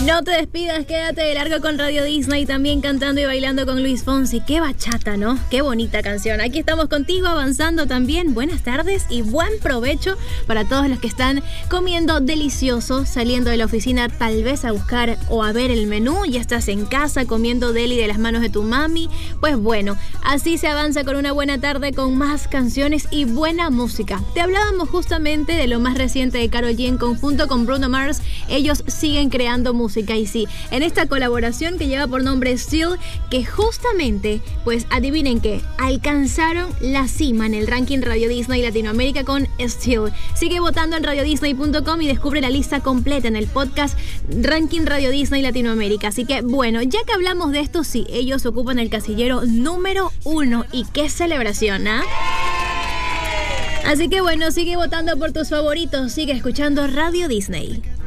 No te despidas, quédate de largo con Radio Disney, también cantando y bailando con Luis Fonsi. Qué bachata, ¿no? Qué bonita canción. Aquí estamos contigo avanzando también. Buenas tardes y buen provecho para todos los que están comiendo delicioso, saliendo de la oficina tal vez a buscar o a ver el menú. Ya estás en casa comiendo deli de las manos de tu mami. Pues bueno, así se avanza con una buena tarde con más canciones y buena música. Te hablábamos justamente de lo más reciente de Karol G en conjunto con Bruno Mars. Ellos siguen creando música y sí, en esta colaboración que lleva por nombre Still, que justamente, pues adivinen qué, alcanzaron la cima en el ranking Radio Disney Latinoamérica con Still. Sigue votando en radiodisney.com y descubre la lista completa en el podcast Ranking Radio Disney Latinoamérica. Así que bueno, ya que hablamos de esto, sí, ellos ocupan el casillero número 1 y qué celebración, ¿ah? Así que bueno, sigue votando por tus favoritos, sigue escuchando Radio Disney.